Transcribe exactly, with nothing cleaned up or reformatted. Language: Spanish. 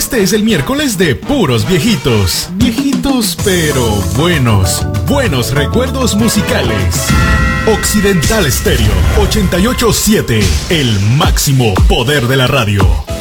Este es el miércoles de puros viejitos. Viejitos pero buenos. Buenos recuerdos musicales. Occidental Stereo ochenta y ocho punto siete. El máximo poder de la radio.